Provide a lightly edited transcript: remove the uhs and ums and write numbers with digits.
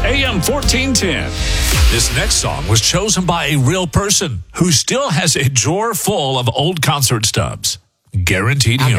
AM 1410. This next song was chosen by a real person who still has a drawer full of old concert stubs. Guaranteed humor.